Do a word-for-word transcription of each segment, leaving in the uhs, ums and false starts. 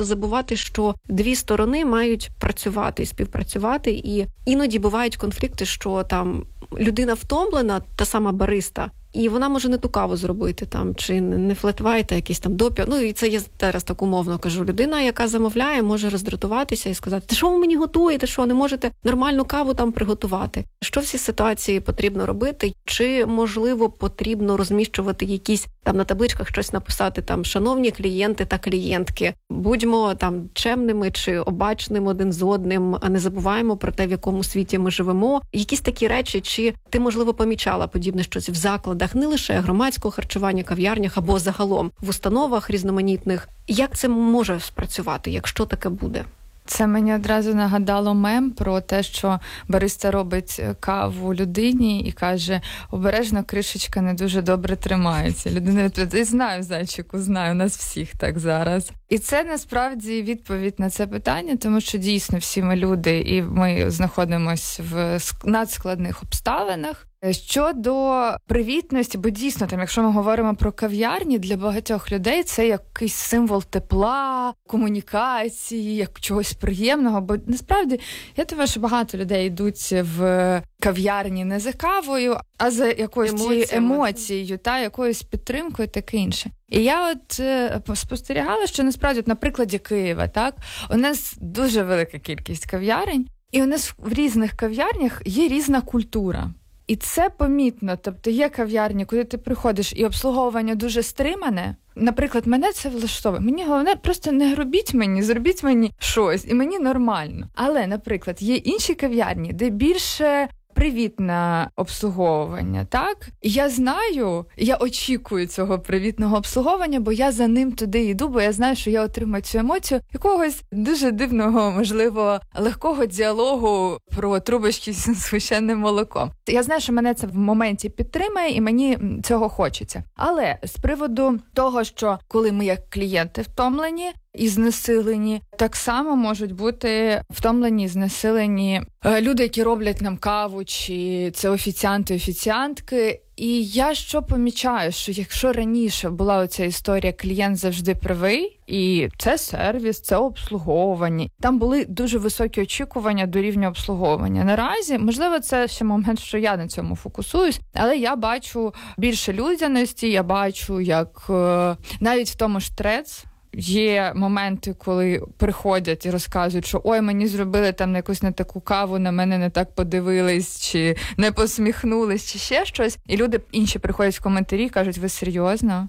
варто забувати, що дві сторони мають працювати, співпрацювати, і іноді бувають конфлікти, що там людина втомлена, та сама бариста, і вона може не ту каву зробити, там, чи не флет-вайт, а якийсь там допір. Ну, і це я зараз так умовно кажу. Людина, яка замовляє, може роздратуватися і сказати, ти що ви мені готуєте, що не можете нормальну каву там приготувати? Що в цій ситуації потрібно робити? Чи, можливо, потрібно розміщувати якісь там на табличках щось написати, там, шановні клієнти та клієнтки, будьмо там чемними чи обачними один з одним, а не забуваємо про те, в якому світі ми живемо. Якісь такі речі, чи ти, можливо, помічала подібне щось в закладах, не лише громадського харчування, кав'ярнях або загалом в установах різноманітних. Як це може спрацювати, якщо таке буде? Це мені одразу нагадало мем про те, що бариста робить каву людині і каже, обережно кришечка не дуже добре тримається. Людина відповідає, знаю, зайчику, знаю, у нас всіх так зараз. І це насправді відповідь на це питання, тому що дійсно всі ми люди, і ми знаходимося в надскладних обставинах. Щодо привітності, бо дійсно, там, якщо ми говоримо про кав'ярні, для багатьох людей це якийсь символ тепла, комунікації, як чогось приємного, бо насправді, я думаю, що багато людей йдуть в кав'ярні не за кавою, а за якоюсь Емоціями. емоцією, та якоюсь підтримкою, таке інше. І я от е, спостерігала, що насправді, от, на прикладі Києва, так, у нас дуже велика кількість кав'ярень, і у нас в різних кав'ярнях є різна культура. І це помітно. Тобто є кав'ярні, куди ти приходиш, і обслуговування дуже стримане. Наприклад, мене це влаштовує. Мені головне, просто не робіть мені, зробіть мені щось, і мені нормально. Але, наприклад, є інші кав'ярні, де більше привітне обслуговування, так? І я знаю, я очікую цього привітного обслуговування, бо я за ним туди йду, бо я знаю, що я отримаю цю емоцію якогось дуже дивного, можливо, легкого діалогу про трубочки з священним молоком. Я знаю, що мене це в моменті підтримає, і мені цього хочеться. Але з приводу того, що коли ми як клієнти втомлені і знесилені, так само можуть бути втомлені і знесилені люди, які роблять нам каву, чи це офіціанти, офіціантки. І я що помічаю, що якщо раніше була оця історія «клієнт завжди правий», і це сервіс, це обслуговування, там були дуже високі очікування до рівня обслуговування. Наразі, можливо, це ще момент, що я на цьому фокусуюсь, але я бачу більше людяності, я бачу, як навіть в тому ж Трец, є моменти, коли приходять і розказують, що ой, мені зробили там якусь не таку каву, на мене не так подивились, чи не посміхнулись, чи ще щось. І люди інші приходять в коментарі і кажуть, ви серйозно?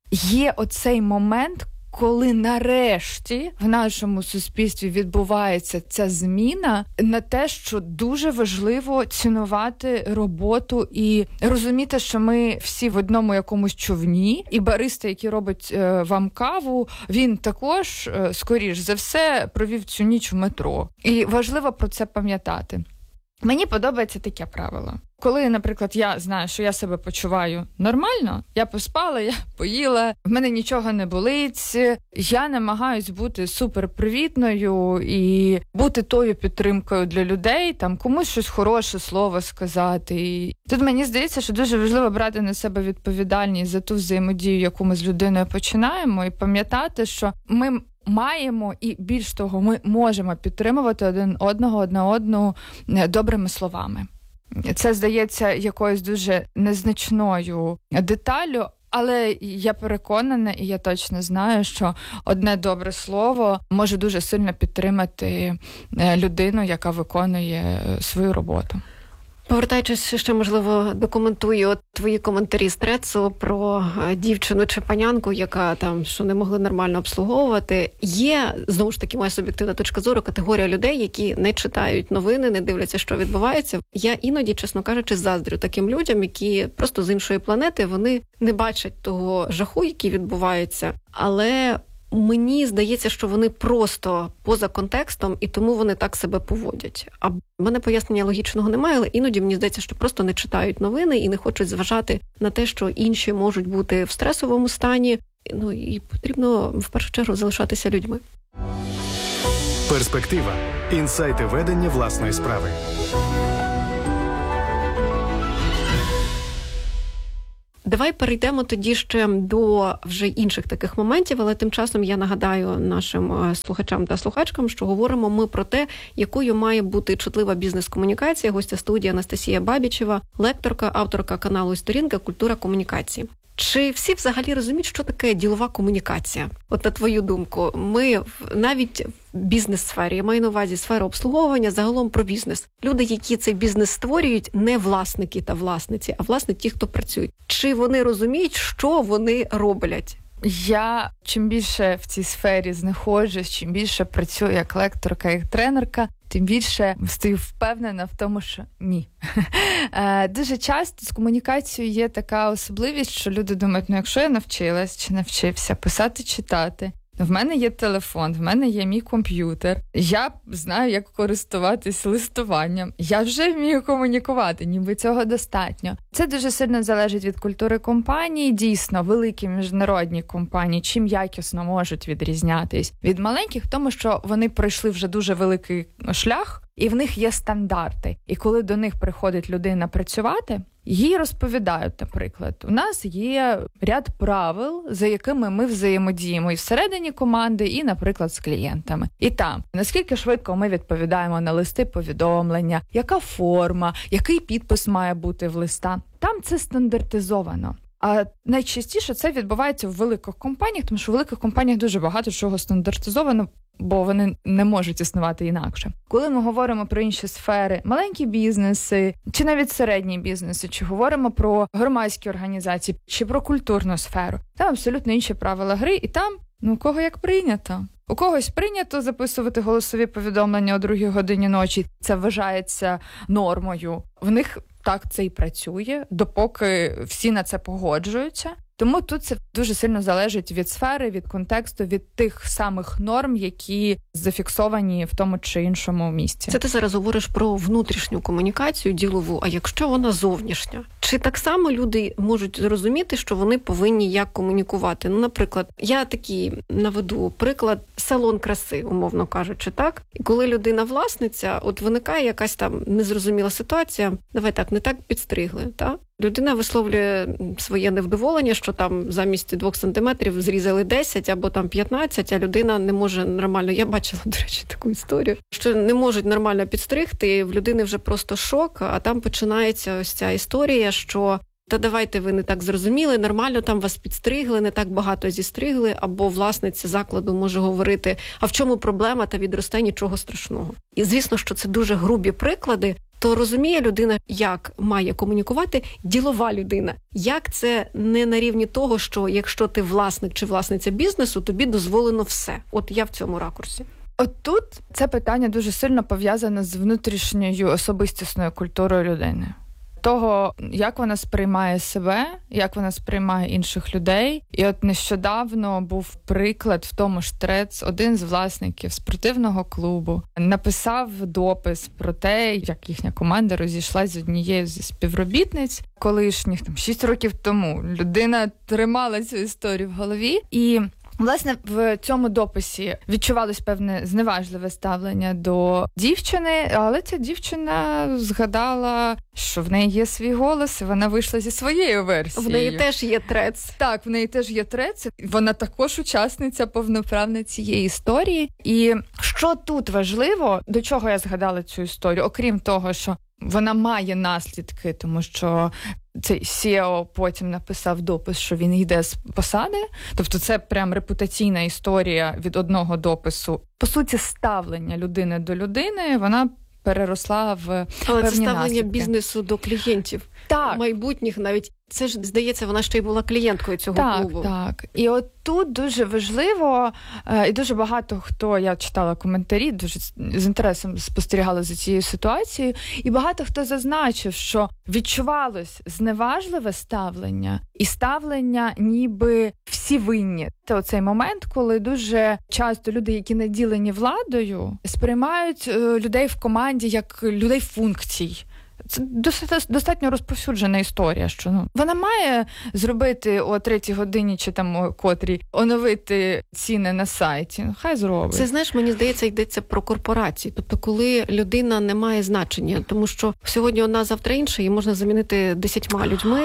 Є оцей момент, коли нарешті в нашому суспільстві відбувається ця зміна на те, що дуже важливо цінувати роботу і розуміти, що ми всі в одному якомусь човні, і бариста, який робить е, вам каву, він також, е, скоріш за все, провів цю ніч в метро. І важливо про це пам'ятати. Мені подобається таке правило. Коли, наприклад, я знаю, що я себе почуваю нормально, я поспала, я поїла, в мене нічого не болить, я намагаюсь бути суперпривітною і бути тою підтримкою для людей, там комусь щось хороше слово сказати. І тут мені здається, що дуже важливо брати на себе відповідальність за ту взаємодію, яку ми з людиною починаємо, і пам'ятати, що ми маємо, і більш того, ми можемо підтримувати один одного, одна одну добрими словами. Це, здається, якоюсь дуже незначною деталлю, але я переконана, і я точно знаю, що одне добре слово може дуже сильно підтримати людину, яка виконує свою роботу. Повертаючись, ще, можливо, документую от твої коментарі з Трецу про дівчину чи панянку, яка там, що не могли нормально обслуговувати. Є, знову ж таки, моя суб'єктивна точка зору, категорія людей, які не читають новини, не дивляться, що відбувається. Я іноді, чесно кажучи, заздрю таким людям, які просто з іншої планети, вони не бачать того жаху, який відбувається, але мені здається, що вони просто поза контекстом, і тому вони так себе поводять. А в мене пояснення логічного немає, але іноді мені здається, що просто не читають новини і не хочуть зважати на те, що інші можуть бути в стресовому стані. Ну і потрібно в першу чергу залишатися людьми. Перспектива. Інсайти ведення власної справи. Давай перейдемо тоді ще до вже інших таких моментів, але тим часом я нагадаю нашим слухачам та слухачкам, що говоримо ми про те, якою має бути чутлива бізнес-комунікація. Гостя студії Анастасія Бабічева, лекторка, авторка каналу і сторінка «Культура комунікації». Чи всі взагалі розуміють, що таке ділова комунікація? От на твою думку, ми навіть в бізнес-сфері, я маю на увазі сферу обслуговування, загалом про бізнес. Люди, які цей бізнес створюють, не власники та власниці, а власне ті, хто працюють. Чи вони розуміють, що вони роблять? Я чим більше в цій сфері знаходжусь, чим більше працюю як лекторка, як тренерка, тим більше стою впевнена в тому, що ні. Дуже часто з комунікацією є така особливість, що люди думають, ну якщо я навчилась чи навчився писати, читати, в мене є телефон, в мене є мій комп'ютер, я знаю, як користуватись листуванням, я вже вмію комунікувати, ніби цього достатньо. Це дуже сильно залежить від культури компанії. Дійсно, великі міжнародні компанії чим якісно можуть відрізнятись від маленьких, тому що вони пройшли вже дуже великий шлях, і в них є стандарти. І коли до них приходить людина працювати, їй розповідають, наприклад, у нас є ряд правил, за якими ми взаємодіємо і всередині команди, і, наприклад, з клієнтами. І там, наскільки швидко ми відповідаємо на листи повідомлення, яка форма, який підпис має бути в листа. Там це стандартизовано. А найчастіше це відбувається в великих компаніях, тому що в великих компаніях дуже багато чого стандартизовано, бо вони не можуть існувати інакше. Коли ми говоримо про інші сфери, маленькі бізнеси, чи навіть середні бізнеси, чи говоримо про громадські організації, чи про культурну сферу, там абсолютно інші правила гри, і там, ну, у кого як прийнято. У когось прийнято записувати голосові повідомлення о другій годині ночі, це вважається нормою. В них так це і працює, допоки всі на це погоджуються. Тому тут це дуже сильно залежить від сфери, від контексту, від тих самих норм, які зафіксовані в тому чи іншому місці. Це ти зараз говориш про внутрішню комунікацію ділову, а якщо вона зовнішня? Чи так само люди можуть зрозуміти, що вони повинні як комунікувати? Ну, наприклад, я такий наведу приклад салон краси, умовно кажучи, так? І коли людина власниця, от виникає якась там незрозуміла ситуація, давай так, не так підстригли, так? Людина висловлює своє невдоволення, що там замість двох сантиметрів зрізали десять або там п'ятнадцять, а людина не може нормально, я бачила, до речі, таку історію, що не можуть нормально підстригти, і в людини вже просто шок, а там починається ось ця історія, що та давайте ви не так зрозуміли, нормально там вас підстригли, не так багато зістригли, або власниця закладу може говорити, а в чому проблема, та відросте, нічого страшного. І звісно, що це дуже грубі приклади, то розуміє людина, як має комунікувати ділова людина. Як це не на рівні того, що якщо ти власник чи власниця бізнесу, тобі дозволено все. От я в цьому ракурсі. От тут це питання дуже сильно пов'язане з внутрішньою особистісною культурою людини. Того, як вона сприймає себе, як вона сприймає інших людей. І от нещодавно був приклад в тому ж Трец, один з власників спортивного клубу написав допис про те, як їхня команда розійшлась з однією зі співробітниць колишніх, там, шість років тому. Людина тримала цю історію в голові і... Власне, в цьому дописі відчувалось певне зневажливе ставлення до дівчини, але ця дівчина згадала, що в неї є свій голос, і вона вийшла зі своєю версією. В неї теж є трец. Так, в неї теж є трец. Вона також учасниця повноправна цієї історії. І що тут важливо, до чого я згадала цю історію, окрім того, що вона має наслідки, тому що цей сі і о потім написав допис, що він йде з посади. Тобто це прям репутаційна історія від одного допису. По суті, ставлення людини до людини, вона переросла в Але певні це ставлення наслідки. Бізнесу до клієнтів. Так. Майбутніх навіть. Це ж, здається, вона ще й була клієнткою цього так, клубу. Так, так. І от тут дуже важливо, і дуже багато хто, я читала коментарі, дуже з інтересом спостерігала за цією ситуацією, і багато хто зазначив, що відчувалось зневажливе ставлення і ставлення ніби всі винні. Це оцей момент, коли дуже часто люди, які наділені владою, сприймають людей в команді як людей функцій. Це достатньо розповсюджена історія, що ну вона має зробити о третій годині чи там о котрій оновити ціни на сайті. Ну, хай зробить. Це, знаєш, мені здається, йдеться про корпорації. Тобто, коли людина не має значення, тому що сьогодні одна, завтра інша, її можна замінити десятьма людьми.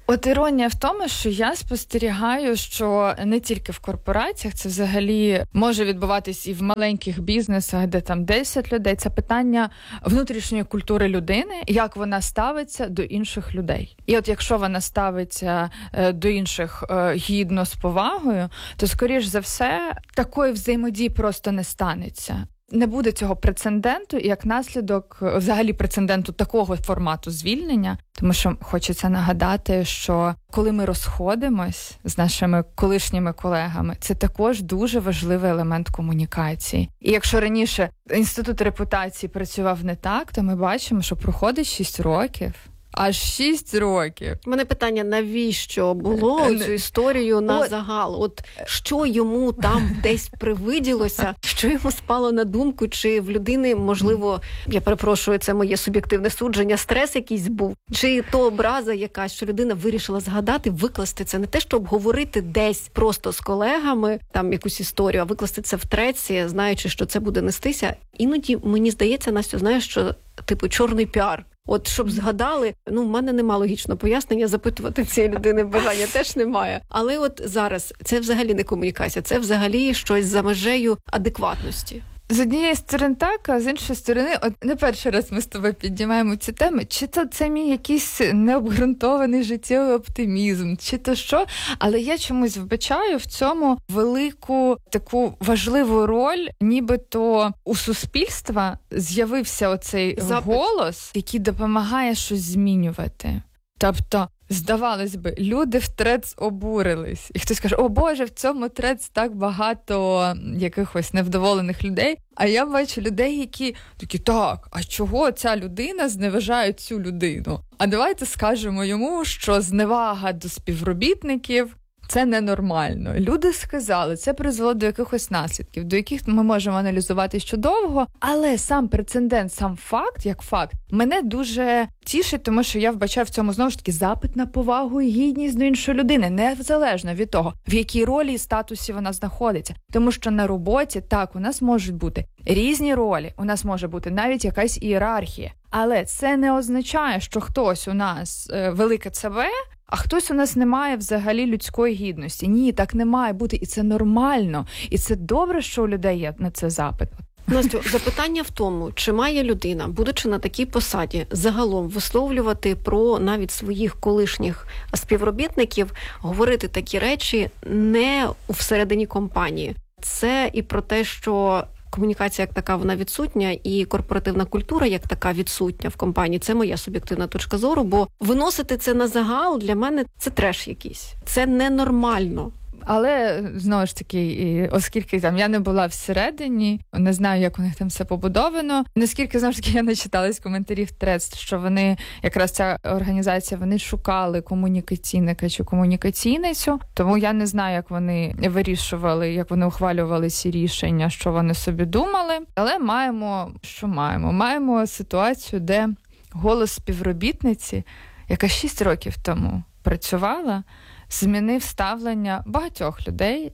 От іронія в тому, що я спостерігаю, що не тільки в корпораціях, це взагалі може відбуватись і в маленьких бізнесах, де там десять людей. Це питання внутрішньої культури людини, як вона ставиться до інших людей. І от якщо вона ставиться до інших гідно, з повагою, то, скоріш за все, такої взаємодії просто не станеться. Не буде цього прецеденту, і як наслідок взагалі прецеденту такого формату звільнення, тому що хочеться нагадати, що коли ми розходимось з нашими колишніми колегами, це також дуже важливий елемент комунікації. І якщо раніше інститут репутації працював не так, то ми бачимо, що проходить шість років. Аж шість років. У мене питання, навіщо було цю історію на От. загал? От що йому там десь привиділося, що йому спало на думку, чи в людини, можливо, я перепрошую, це моє суб'єктивне судження, стрес якийсь був, чи то образа якась, що людина вирішила згадати, викласти це, не те, щоб обговорити десь просто з колегами, там якусь історію, а викласти це в треці, знаючи, що це буде нестися. Іноді, мені здається, Настю, знаєш, що, типу, чорний піар. От, щоб згадали, ну, в мене нема логічного пояснення, запитувати цієї людини бажання теж немає. Але от зараз це взагалі не комунікація, це взагалі щось за межею адекватності. З однієї сторони так, а з іншої сторони, от не перший раз ми з тобою піднімаємо ці теми, чи то це мій якийсь необґрунтований життєвий оптимізм, чи то що, але я чомусь вбачаю в цьому велику таку важливу роль, нібито у суспільства з'явився оцей Запит. голос, який допомагає щось змінювати. Тобто, здавалось би, люди в трец обурились. І хтось каже, о Боже, в цьому трец так багато якихось невдоволених людей. А я бачу людей, які такі, так, а чого ця людина зневажає цю людину? А давайте скажемо йому, що зневага до співробітників – це ненормально. Люди сказали, це призвело до якихось наслідків, до яких ми можемо аналізувати ще довго, але сам прецедент, сам факт, як факт, мене дуже тішить, тому що я вбачаю в цьому, знову ж таки, запит на повагу і гідність до іншої людини, незалежно від того, в якій ролі і статусі вона знаходиться. Тому що на роботі, так, у нас можуть бути різні ролі, у нас може бути навіть якась ієрархія, але це не означає, що хтось у нас е, велике ЦВ, а хтось у нас не має взагалі людської гідності. Ні, так не має бути. І це нормально. І це добре, що у людей є на це запит. Настю, запитання в тому, чи має людина, будучи на такій посаді, загалом висловлювати про навіть своїх колишніх співробітників, говорити такі речі не всередині компанії. Це і про те, що комунікація як така, вона відсутня, і корпоративна культура як така відсутня в компанії. Це моя суб'єктивна точка зору, бо виносити це на загал для мене – це треш якийсь. Це ненормально. Але, знову ж таки, оскільки там я не була всередині, не знаю, як у них там все побудовано, наскільки, знову ж таки, я не читалась коментарів трец, що вони, якраз ця організація, вони шукали комунікаційника чи комунікаційницю, тому я не знаю, як вони вирішували, як вони ухвалювали ці рішення, що вони собі думали, але маємо, що маємо? Маємо ситуацію, де голос співробітниці, яка шість років тому працювала, змінив ставлення багатьох людей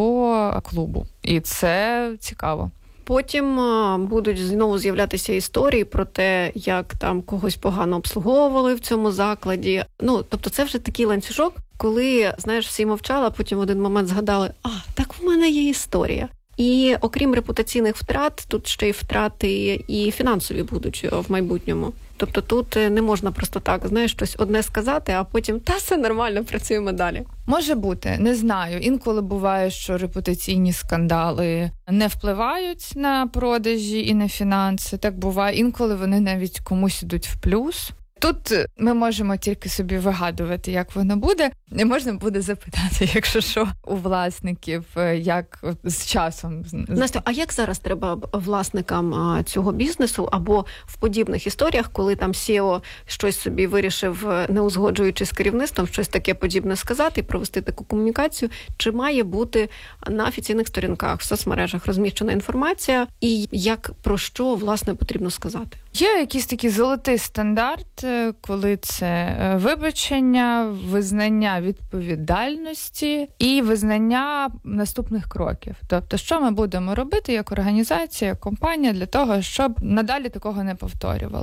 до клубу. І це цікаво. Потім будуть знову з'являтися історії про те, як там когось погано обслуговували в цьому закладі. Ну, тобто це вже такий ланцюжок, коли, знаєш, всі мовчали, а потім в один момент згадали, а, так в мене є історія. І окрім репутаційних втрат, тут ще й втрати і фінансові будуть в майбутньому. Тобто тут не можна просто так, знаєш, щось одне сказати, а потім, та все нормально, працюємо далі. Може бути, не знаю. Інколи буває, що репутаційні скандали не впливають на продажі і на фінанси. Так буває. Інколи вони навіть комусь ідуть в плюс. Тут ми можемо тільки собі вигадувати, як воно буде. Не можна буде запитати, якщо що, у власників, як з часом. Настя, а як зараз треба власникам цього бізнесу або в подібних історіях, коли там сі і о щось собі вирішив, не узгоджуючи з керівництвом, щось таке подібне сказати, провести таку комунікацію, чи має бути на офіційних сторінках, в соцмережах розміщена інформація, і як, про що, власне, потрібно сказати? Є якийсь такий золотий стандарт, коли це вибачення, визнання відповідальності і визнання наступних кроків. Тобто, що ми будемо робити як організація, як компанія для того, щоб надалі такого не повторювалось.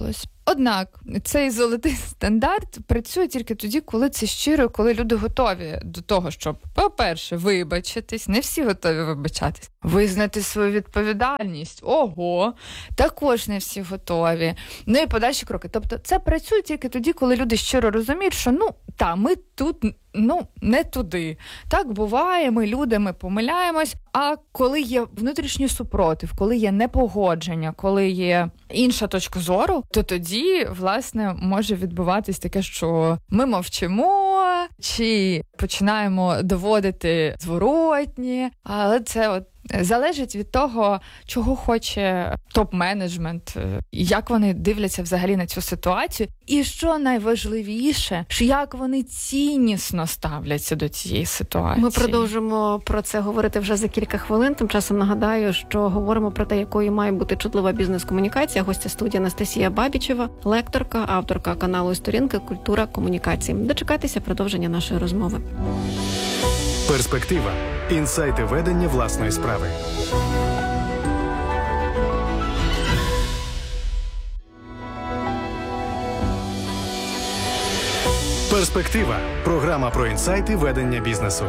Однак цей золотий стандарт працює тільки тоді, коли це щиро, коли люди готові до того, щоб, по-перше, вибачитись, не всі готові вибачатись, визнати свою відповідальність, ого, також не всі готові, ну і подальші кроки. Тобто це працює тільки тоді, коли люди щиро розуміють, що, ну, та, ми тут, ну, не туди. Так буває, ми люди, ми помиляємось, а коли є внутрішній супротив, коли є непогодження, коли є інша точка зору, то тоді, власне, може відбуватись таке, що ми мовчимо, чи починаємо доводити зворотні, але це от залежить від того, чого хоче топ-менеджмент, як вони дивляться взагалі на цю ситуацію, і що найважливіше, як вони ціннісно ставляться до цієї ситуації. Ми продовжимо про це говорити вже за кілька хвилин. Тим часом нагадаю, що говоримо про те, якою має бути чутлива бізнес-комунікація. Гостя студії Анастасія Бабічева, лекторка, авторка каналу і сторінки «Культура комунікації». Дочекайтеся продовження нашої розмови. Перспектива. Інсайти ведення власної справи. Перспектива. Програма про інсайти ведення бізнесу.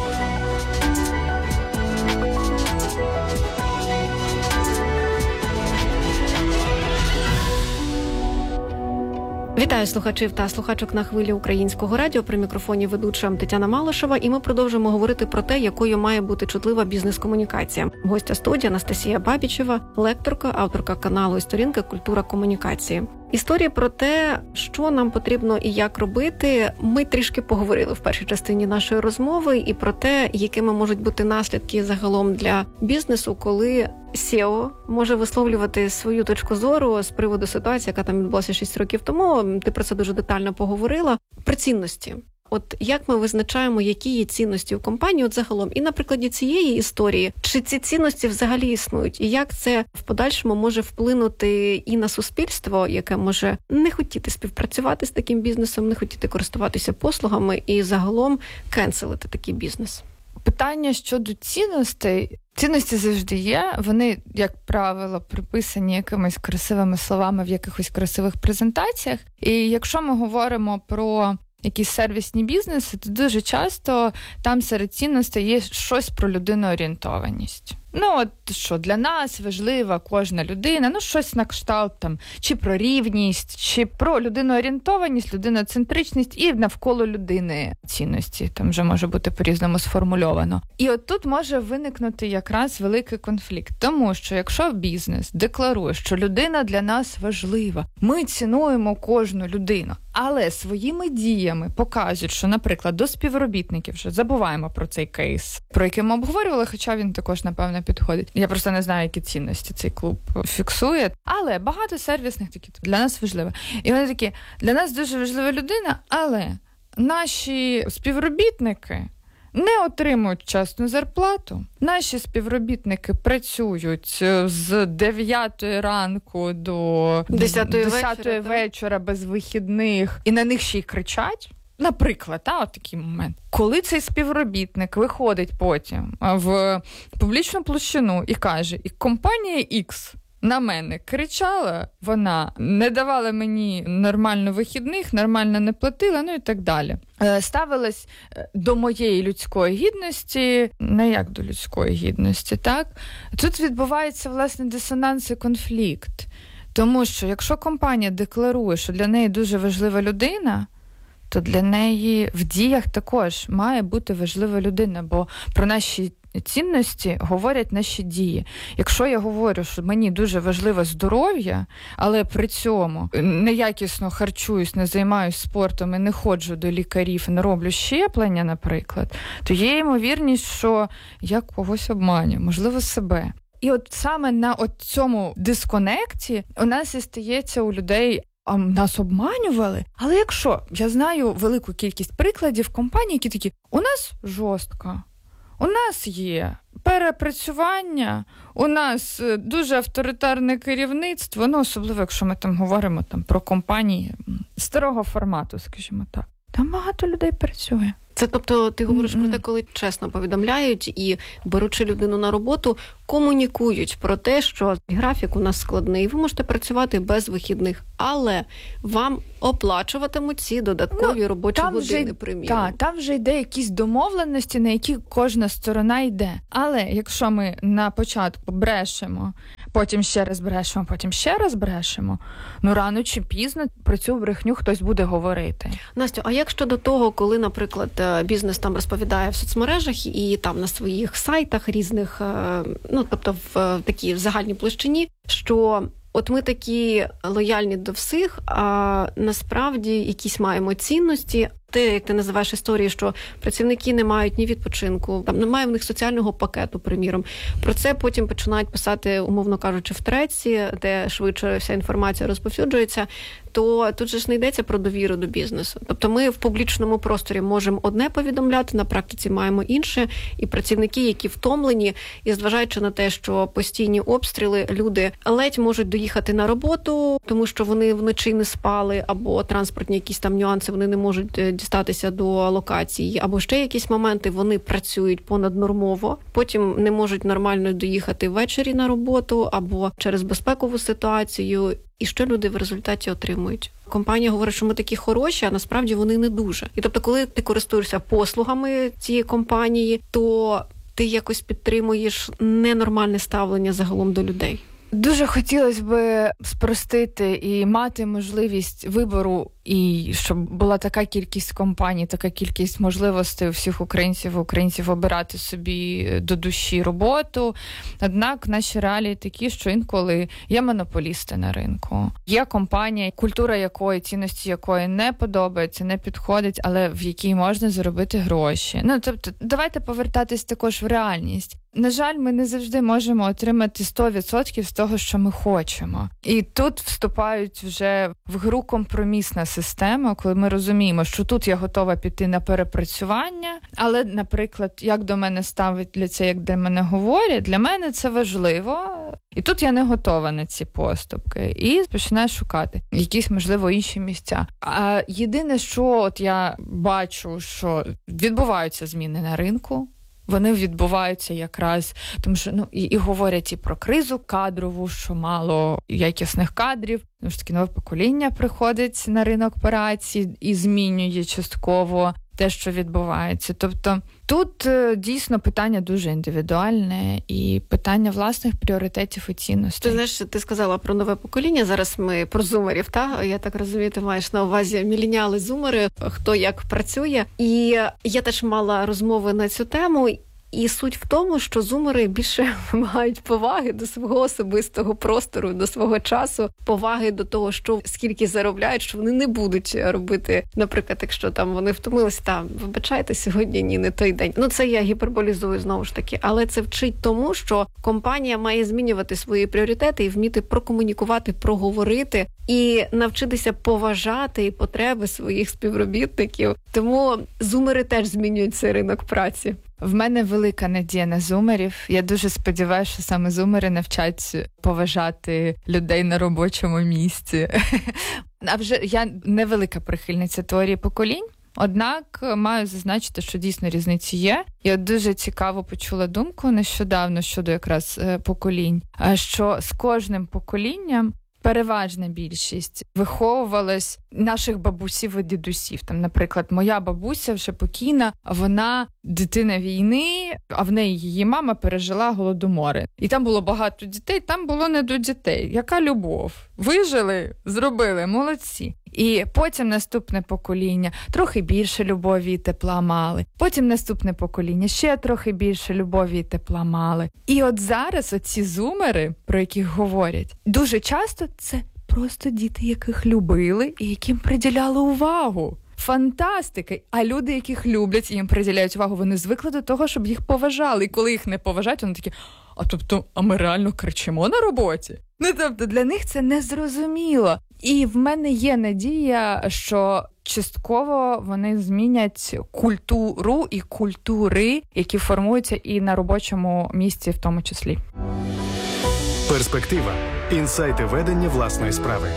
Вітаю слухачів та слухачок на хвилі Українського радіо. При мікрофоні ведуча Тетяна Малишева. І ми продовжуємо говорити про те, якою має бути чутлива бізнес-комунікація. Гостя студії Анастасія Бабічева, лекторка, авторка каналу і сторінки «Культура комунікації». Історії про те, що нам потрібно і як робити, ми трішки поговорили в першій частині нашої розмови, і про те, якими можуть бути наслідки загалом для бізнесу, коли сео може висловлювати свою точку зору з приводу ситуації, яка там відбулася шість років тому. Ти про це дуже детально поговорила. Про цінності. От як ми визначаємо, які є цінності у компанії, от загалом, і на прикладі цієї історії, чи ці цінності взагалі існують, і як це в подальшому може вплинути і на суспільство, яке може не хотіти співпрацювати з таким бізнесом, не хотіти користуватися послугами і загалом кенселити такий бізнес? Питання щодо цінностей. Цінності завжди є, вони, як правило, приписані якимись красивими словами в якихось красивих презентаціях. І якщо ми говоримо про якісь сервісні бізнеси, то дуже часто там серед цінностей є щось про людиноорієнтованість. Ну, от що для нас важлива кожна людина, ну, щось на кшталт там, чи про рівність, чи про людиноорієнтованість, людиноцентричність і навколо людини цінності. Там вже може бути по-різному сформульовано. І от тут може виникнути якраз великий конфлікт. Тому що якщо бізнес декларує, що людина для нас важлива, ми цінуємо кожну людину, але своїми діями показують, що, наприклад, до співробітників, вже забуваємо про цей кейс, про який ми обговорювали, хоча він також, напевно, підходить. Я просто не знаю, які цінності цей клуб фіксує. Але багато сервісних такі для нас важливо. І вони такі, для нас дуже важлива людина, але наші співробітники не отримують вчасну зарплату. Наші співробітники працюють з дев'ятої ранку до десятої вечора, вечора без вихідних, і на них ще й кричать. Наприклад, та, от такий момент. Коли цей співробітник виходить потім в публічну площину і каже, і компанія X на мене кричала, вона не давала мені нормально вихідних, нормально не платила, ну і так далі. Ставилась до моєї людської гідності, не як до людської гідності, так? Тут відбувається, власне, дисонанс і конфлікт. Тому що, якщо компанія декларує, що для неї дуже важлива людина, то для неї в діях також має бути важлива людина, бо про наші цінності говорять наші дії. Якщо я говорю, що мені дуже важливе здоров'я, але при цьому неякісно харчуюсь, не займаюсь спортом і не ходжу до лікарів, не роблю щеплення, наприклад, то є ймовірність, що я когось обманю, можливо, себе. І от саме на от цьому дисконекті у нас і стається у людей: а нас обманювали? Але якщо я знаю велику кількість прикладів компаній, які такі: у нас жорстко, у нас є перепрацювання, у нас дуже авторитарне керівництво, ну, особливо, якщо ми там говоримо там про компанії старого формату, скажімо так. Там багато людей працює. Це, тобто, ти говориш mm-hmm. про те, коли чесно повідомляють і, беручи людину на роботу, комунікують про те, що графік у нас складний, ви можете працювати без вихідних, але вам оплачуватимуть ці додаткові ну, робочі години, приміром. Так, там вже йде якісь домовленості, на які кожна сторона йде. Але якщо ми на початку брешемо, потім ще раз брешемо, потім ще раз брешемо, ну рано чи пізно про цю брехню хтось буде говорити. Настю, а як щодо того, коли, наприклад, бізнес там розповідає в соцмережах і там на своїх сайтах різних, ну, тобто в такій в загальній площині, що от ми такі лояльні до всіх, а насправді якісь маємо цінності. Те, як ти називаєш історії, що працівники не мають ні відпочинку, там немає в них соціального пакету, приміром. Про це потім починають писати, умовно кажучи, в треці, де швидше вся інформація розповсюджується, то тут же ж не йдеться про довіру до бізнесу. Тобто ми в публічному просторі можемо одне повідомляти, на практиці маємо інше, і працівники, які втомлені, і зважаючи на те, що постійні обстріли, люди ледь можуть доїхати на роботу, тому що вони вночі не спали, або транспортні якісь там нюанси, вони не можуть дістатися до локації, або ще якісь моменти, вони працюють понаднормово, потім не можуть нормально доїхати ввечері на роботу, або через безпекову ситуацію. І що люди в результаті отримують? Компанія говорить, що ми такі хороші, а насправді вони не дуже. І тобто, коли ти користуєшся послугами цієї компанії, то ти якось підтримуєш ненормальне ставлення загалом до людей. Дуже хотілося б спростити і мати можливість вибору, і щоб була така кількість компаній, така кількість можливостей у всіх українців, українців обирати собі до душі роботу. Однак наші реалії такі, що інколи є монополісти на ринку. Є компанія, культура якої, цінності якої не подобається, не підходить, але в якій можна заробити гроші. Ну, тобто, давайте повертатись також в реальність. На жаль, ми не завжди можемо отримати сто відсотків з того, що ми хочемо. І тут вступають вже в гру компромісна система, коли ми розуміємо, що тут я готова піти на перепрацювання, але, наприклад, як до мене ставляться, як для мене говорять, для мене це важливо. І тут я не готова на ці поступки. І починаю шукати якісь, можливо, інші місця. А єдине, що от я бачу, що відбуваються зміни на ринку, вони відбуваються якраз, тому що ну і, і говорять і про кризу кадрову, що мало якісних кадрів. Тому що таке нове покоління приходить на ринок праці і змінює частково те, що відбувається. Тобто тут дійсно питання дуже індивідуальне і питання власних пріоритетів і цінностей. Ти знаєш, ти сказала про нове покоління, зараз ми про зумерів, та? Я так розумію, ти маєш на увазі міленіали, зумери, хто як працює. І я теж мала розмови на цю тему. І суть в тому, що зумери більше мають поваги до свого особистого простору, до свого часу, поваги до того, що скільки заробляють, що вони не будуть робити, наприклад, якщо там вони втомилися, там, вибачайте, сьогодні ні, не той день. Ну, це я гіперболізую знову ж таки, але це вчить тому, що компанія має змінювати свої пріоритети і вміти прокомунікувати, проговорити і навчитися поважати потреби своїх співробітників. Тому зумери теж змінюють цей ринок праці. В мене велика надія на зумерів. Я дуже сподіваюся, що саме зумери навчать поважати людей на робочому місці. А вже я невелика прихильниця теорії поколінь. Однак маю зазначити, що дійсно різниці є. Я дуже цікаво почула думку нещодавно щодо якраз поколінь, що з кожним поколінням переважна більшість виховувалась наших бабусів і дідусів. Там, наприклад, моя бабуся вже покійна, вона дитина війни, а в неї її мама пережила голодомори. І там було багато дітей, там було не до дітей. Яка любов? Вижили, зробили, молодці. І потім наступне покоління трохи більше любові і тепла мали. Потім наступне покоління ще трохи більше любові і тепла мали. І от зараз оці зумери, про яких говорять, дуже часто це просто діти, яких любили і яким приділяли увагу. Фантастика! А люди, яких люблять і їм приділяють увагу, вони звикли до того, щоб їх поважали. І коли їх не поважають, вони такі, а тобто, а ми реально кричимо на роботі? Ну, тобто, для них це незрозуміло. І в мене є надія, що частково вони змінять культуру і культури, які формуються і на робочому місці в тому числі. Перспектива. Інсайти ведення власної справи.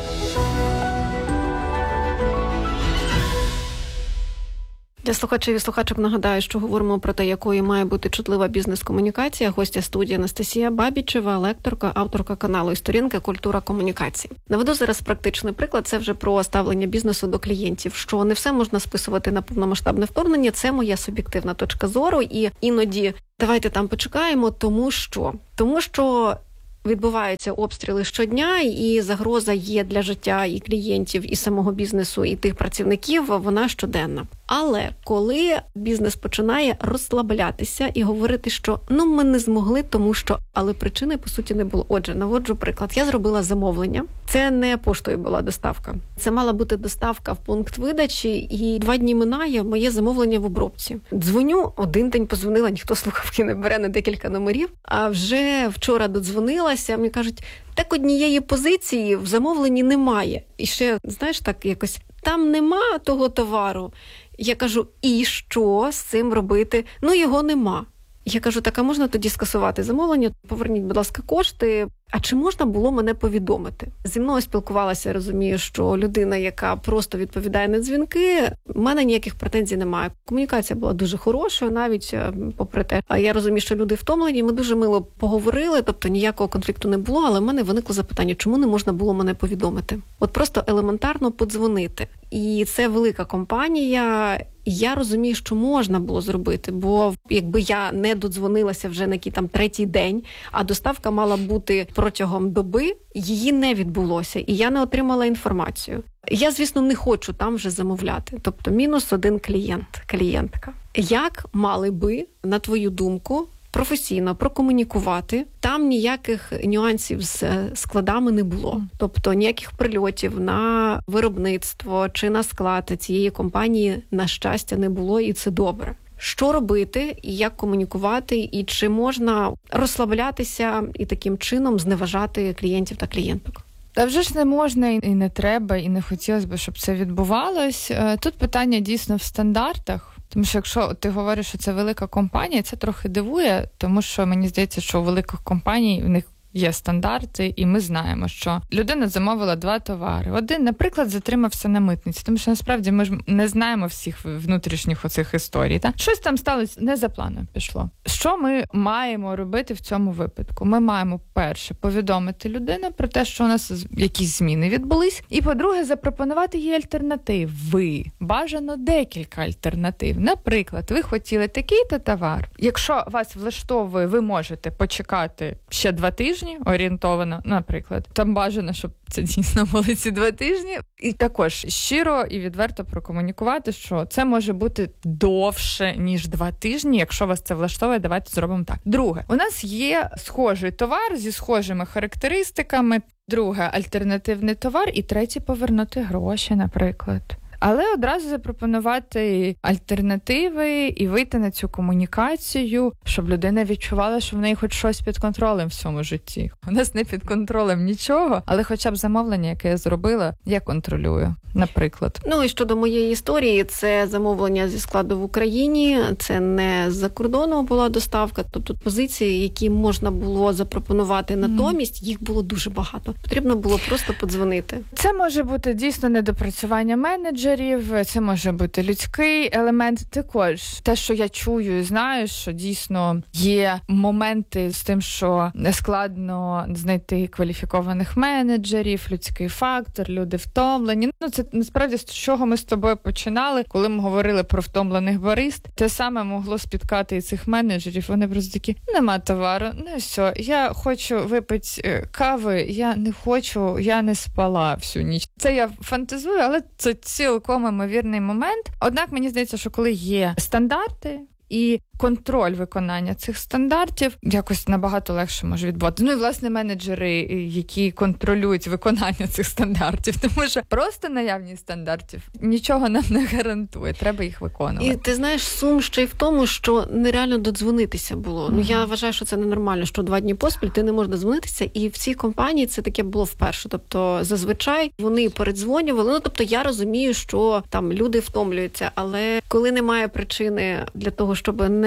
Для слухачів і слухачок нагадаю, що говоримо про те, якою має бути чутлива бізнес-комунікація. Гостя студії Анастасія Бабічева, лекторка, авторка каналу і сторінки «Культура комунікації». Наведу зараз практичний приклад. Це вже про ставлення бізнесу до клієнтів, що не все можна списувати на повномасштабне вторгнення. Це моя суб'єктивна точка зору. І іноді давайте там почекаємо, тому що... Тому що відбуваються обстріли щодня, і загроза є для життя і клієнтів, і самого бізнесу, і тих працівників, вона щоденна. Але коли бізнес починає розслаблятися і говорити, що ну ми не змогли, тому що, але причини по суті не було. Отже, наводжу приклад. Я зробила замовлення. Це не поштою була доставка. Це мала бути доставка в пункт видачі, і два дні минає моє замовлення в обробці. Дзвоню, один день позвонила, ніхто слухавки не бере на декілька номерів, а вже вчора додзвонилася, мені кажуть, так однієї позиції в замовленні немає. І ще, знаєш, так якось, там нема того товару. Я кажу, і що з цим робити? Ну, його нема. Я кажу, так, а можна тоді скасувати замовлення? Поверніть, будь ласка, кошти. А чи можна було мене повідомити? Зі мною спілкувалася, розумію, що людина, яка просто відповідає на дзвінки, в мене ніяких претензій немає. Комунікація була дуже хорошою, навіть попри те. А я розумію, що люди втомлені, ми дуже мило поговорили, тобто ніякого конфлікту не було, але в мене виникло запитання, чому не можна було мене повідомити? От просто елементарно подзвонити. І це велика компанія, і я розумію, що можна було зробити, бо якби я не додзвонилася вже на який там третій день, а доставка мала бути протягом доби, її не відбулося, і я не отримала інформацію. Я, звісно, не хочу там вже замовляти. Тобто мінус один клієнт, клієнтка. Як мали би, на твою думку, професійно прокомунікувати? Там ніяких нюансів з складами не було. Тобто ніяких прильотів на виробництво чи на склад цієї компанії, на щастя, не було, і це добре. Що робити, і як комунікувати, і чи можна розслаблятися і таким чином зневажати клієнтів та клієнток? Та вже ж не можна і не треба, і не хотілося б, щоб це відбувалось. Тут питання дійсно в стандартах. Тому що якщо ти говориш, що це велика компанія, це трохи дивує, тому що мені здається, що у великих компаній в них є стандарти, і ми знаємо, що людина замовила два товари. Один, наприклад, затримався на митниці, тому що насправді ми ж не знаємо всіх внутрішніх оцих історій. Та? Щось там сталося, не за планом пішло. Що ми маємо робити в цьому випадку? Ми маємо, перше, повідомити людину про те, що у нас якісь зміни відбулись, і, по-друге, запропонувати їй альтернативи. Бажано декілька альтернатив. Наприклад, ви хотіли такий-то товар. Якщо вас влаштовує, ви можете почекати ще два тижні, орієнтовано, наприклад. Там бажано, щоб це дійсно були ці два тижні. І також щиро і відверто прокомунікувати, що це може бути довше, ніж два тижні. Якщо вас це влаштовує, давайте зробимо так. Друге, у нас є схожий товар зі схожими характеристиками. Друге, альтернативний товар. І третє, повернути гроші, наприклад. Але одразу запропонувати альтернативи і вийти на цю комунікацію, щоб людина відчувала, що в неї хоч щось під контролем в цьому житті. У нас не під контролем нічого, але хоча б замовлення, яке я зробила, я контролюю, наприклад. Ну і щодо моєї історії, це замовлення зі складу в Україні, це не з-за кордону була доставка, тобто позиції, які можна було запропонувати натомість, їх було дуже багато. Потрібно було просто подзвонити. Це може бути дійсно недопрацювання менеджера, це може бути людський елемент. Також те, що я чую і знаю, що дійсно є моменти з тим, що складно знайти кваліфікованих менеджерів, людський фактор, люди втомлені. Ну, це насправді з чого ми з тобою починали, коли ми говорили про втомлених барист. Те саме могло спіткати і цих менеджерів. Вони просто такі, нема товару, ну все, я хочу випити кави, я не хочу, я не спала всю ніч. Це я фантазую, але це цілком імовірний момент. Однак мені здається, що коли є стандарти і контроль виконання цих стандартів, якось набагато легше може відбувати. Ну і, власне, менеджери, які контролюють виконання цих стандартів. Тому що просто наявність стандартів нічого нам не гарантує. Треба їх виконувати. І ти знаєш, сум ще й в тому, що нереально додзвонитися було. Mm-hmm. Ну, я вважаю, що це ненормально, що два дні поспіль ти не можеш додзвонитися. І в цій компанії це таке було вперше. Тобто, зазвичай вони передзвонювали. Ну, тобто, я розумію, що там люди втомлюються. Але коли немає причини для того, щоб не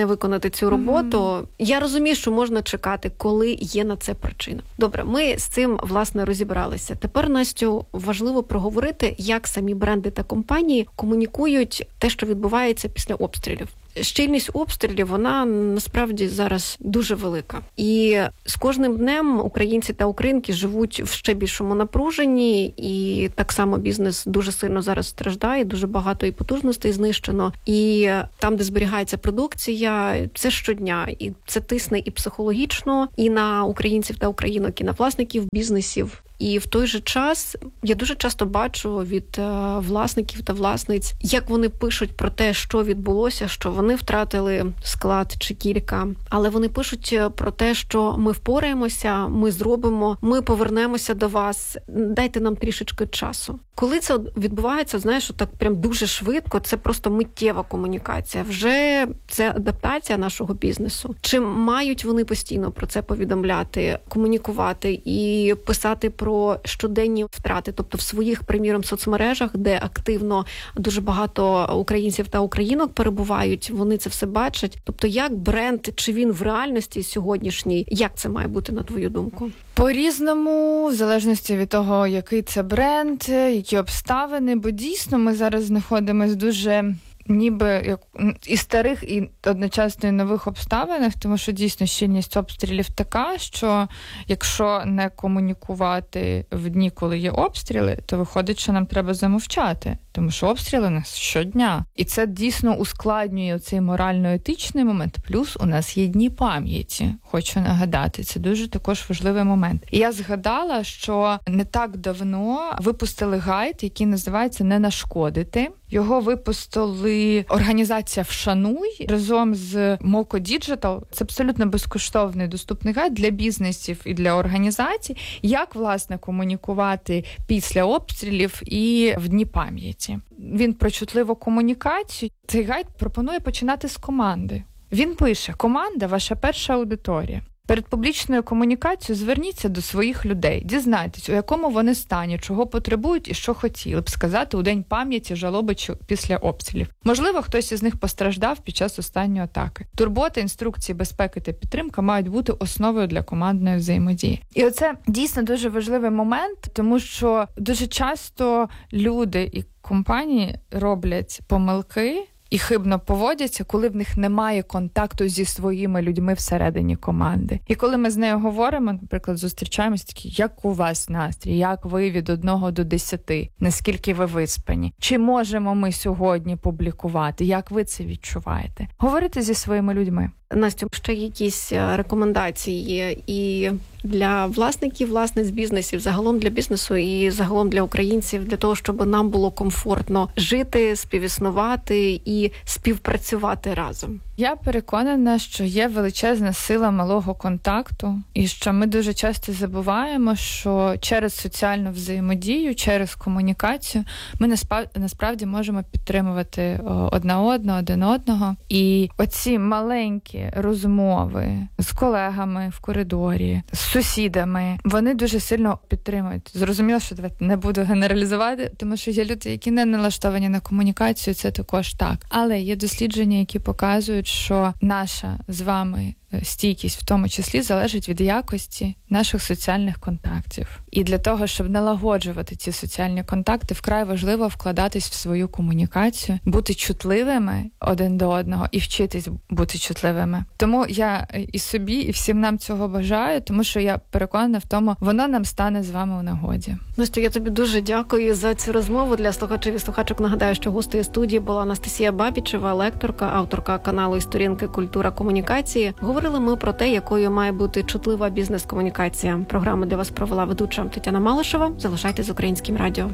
не виконати цю роботу. Mm-hmm. Я розумію, що можна чекати, коли є на це причина. Добре, ми з цим, власне, розібралися. Тепер, Настю, важливо проговорити, як самі бренди та компанії комунікують те, що відбувається після обстрілів. Щільність обстрілів, вона насправді зараз дуже велика. І з кожним днем українці та українки живуть в ще більшому напруженні, і так само бізнес дуже сильно зараз страждає, дуже багато і потужностей знищено. І там, де зберігається продукція, це щодня. І це тисне і психологічно, і на українців та українок, і на власників бізнесів. І в той же час я дуже часто бачу від власників та власниць, як вони пишуть про те, що відбулося, що вони втратили склад чи кілька. Але вони пишуть про те, що ми впораємося, ми зробимо, ми повернемося до вас, дайте нам трішечки часу. Коли це відбувається, знаєш, так прям дуже швидко, це просто миттєва комунікація. Вже це адаптація нашого бізнесу. Чи мають вони постійно про це повідомляти, комунікувати і писати про щоденні втрати, тобто в своїх, приміром, соцмережах, де активно дуже багато українців та українок перебувають, вони це все бачать. Тобто як бренд, чи він в реальності сьогоднішній, як це має бути, на твою думку? По-різному, в залежності від того, який це бренд, які обставини, бо дійсно ми зараз знаходимося дуже ніби як і старих, і одночасно і нових обставинах, тому що дійсно щільність обстрілів така, що якщо не комунікувати в дні, коли є обстріли, то виходить, що нам треба замовчати, тому що обстріли у нас щодня. І це дійсно ускладнює цей морально-етичний момент. Плюс у нас є дні пам'яті, хочу нагадати. Це дуже також важливий момент. І я згадала, що не так давно випустили гайд, який називається «Не нашкодити». Його випустили організація «Вшануй» разом з Моко Діджитал. Це абсолютно безкоштовний доступний гайд для бізнесів і для організацій, як, власне, комунікувати після обстрілів і в дні пам'яті. Він про чутливу комунікацію. Цей гайд пропонує починати з команди. Він пише: «Команда – ваша перша аудиторія. Перед публічною комунікацією зверніться до своїх людей, дізнайтесь, у якому вони стані, чого потребують і що хотіли б сказати у день пам'яті, жалоби чи після обстрілів. Можливо, хтось із них постраждав під час останньої атаки. Турбота, інструкції, безпеки та підтримка мають бути основою для командної взаємодії». І оце дійсно дуже важливий момент, тому що дуже часто люди і компанії роблять помилки і хибно поводяться, коли в них немає контакту зі своїми людьми всередині команди. І коли ми з нею говоримо, наприклад, зустрічаємось, такі: як у вас настрій, як ви від одного до десяти, наскільки ви виспані, чи можемо ми сьогодні публікувати, як ви це відчуваєте? Говорити зі своїми людьми. Настю, ще якісь рекомендації і для власників, власниць бізнесів, загалом для бізнесу і загалом для українців, для того, щоб нам було комфортно жити, співіснувати і співпрацювати разом? Я переконана, що є величезна сила малого контакту, і що ми дуже часто забуваємо, що через соціальну взаємодію, через комунікацію ми насправді можемо підтримувати одна одного, один одного. І оці маленькі розмови з колегами в коридорі, з сусідами, вони дуже сильно підтримують. Зрозуміло, що давайте не буду генералізувати, тому що є люди, які не налаштовані на комунікацію, це також так. Але є дослідження, які показують, що наша з вами стійкість в тому числі залежить від якості наших соціальних контактів. І для того, щоб налагоджувати ці соціальні контакти, вкрай важливо вкладатись в свою комунікацію, бути чутливими один до одного і вчитись бути чутливими. Тому я і собі, і всім нам цього бажаю, тому що я переконана в тому, воно нам стане з вами у нагоді. Настя, я тобі дуже дякую за цю розмову. Для слухачів і слухачок нагадаю, що гостею студії була Анастасія Бабічева, лекторка, авторка каналу і сторінки «Культура комунікації». Говорили ми про те, якою має бути чутлива бізнес-комунікація. Програму для вас провела ведуча Тетяна Малишева. Залишайтесь з Українським радіо.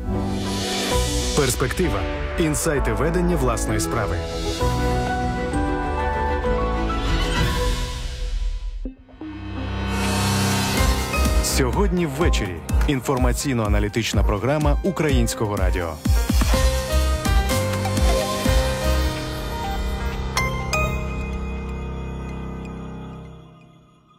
Перспектива. Інсайти ведення власної справи. Сьогодні ввечері. Інформаційно-аналітична програма Українського радіо.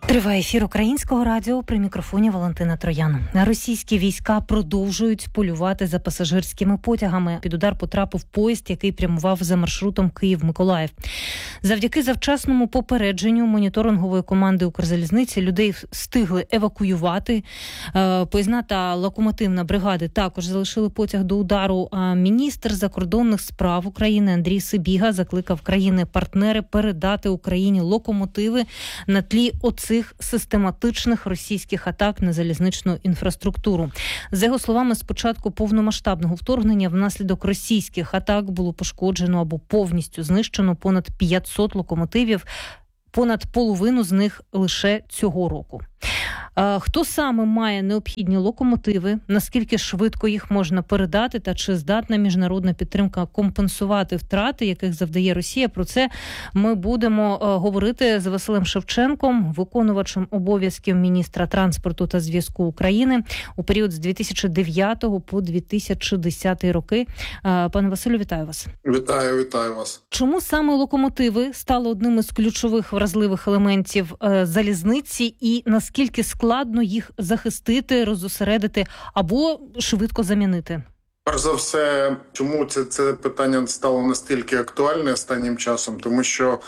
Триває ефір Українського радіо, при мікрофоні Валентина Троян. Російські війська продовжують полювати за пасажирськими потягами. Під удар потрапив поїзд, який прямував за маршрутом Київ-Миколаїв. Завдяки завчасному попередженню моніторингової команди Укрзалізниці людей встигли евакуювати. Поїзна та локомотивна бригади також залишили потяг до удару. А міністр закордонних справ України Андрій Сибіга закликав країни-партнери передати Україні локомотиви на тлі оцих систематичних російських атак на залізничну інфраструктуру. За його словами, з початку повномасштабного вторгнення внаслідок російських атак було пошкоджено або повністю знищено понад п'ятсот локомотивів, понад половину з них лише цього року. Хто саме має необхідні локомотиви, наскільки швидко їх можна передати та чи здатна міжнародна підтримка компенсувати втрати, яких завдає Росія, про це ми будемо говорити з Василем Шевченком, виконувачем обов'язків міністра транспорту та зв'язку України у період з дві тисячі дев'ятого по дві тисячі десятий роки. Пане Василю, вітаю вас. Вітаю, вітаю вас. Чому саме локомотиви стали одним із ключових вразливих елементів залізниці і наскільки складно їх захистити, розосередити або швидко замінити? Перш за все, чому це, це питання стало настільки актуальне останнім часом? Тому що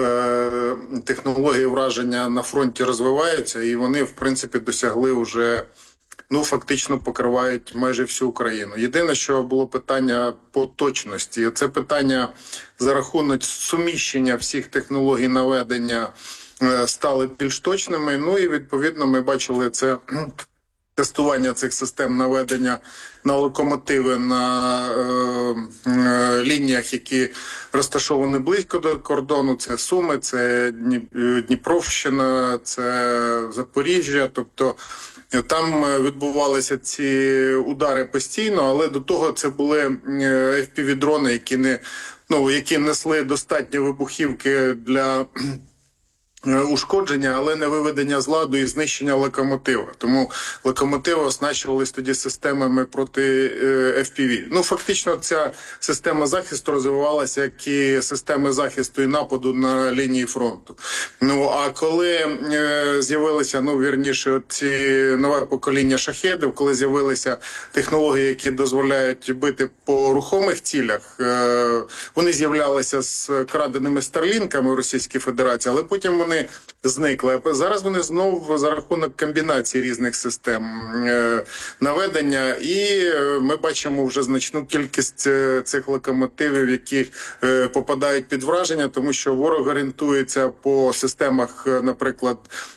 е, технології враження на фронті розвиваються, і вони, в принципі, досягли вже, ну, фактично покривають майже всю Україну. Єдине, що було питання по точності. Це питання за рахунок суміщення всіх технологій наведення стали більш точними. Ну і, відповідно, ми бачили це тестування цих систем наведення на локомотиви на е, е, лініях, які розташовані близько до кордону. Це Суми, це Дніпровщина, це Запоріжжя. Тобто там відбувалися ці удари постійно, але до того це були еф пі ві-дрони, які не, ну, які несли достатньо вибухівки для ушкодження, але не виведення з ладу і знищення локомотива. Тому локомотиви оснащувалися тоді системами проти еф пі ві. Ну, фактично, ця система захисту розвивалася, як і системи захисту і нападу на лінії фронту. Ну, а коли е, з'явилися, ну, вірніше, ці нове покоління шахедів, коли з'явилися технології, які дозволяють бити по рухомих цілях, е, вони з'являлися з краденими старлінками у Російській Федерації, але потім вони зникли. Зараз вони знову за рахунок комбінації різних систем е, наведення, і е, ми бачимо вже значну кількість е, цих локомотивів, які е, попадають під враження, тому що ворог орієнтується по системах, е, наприклад,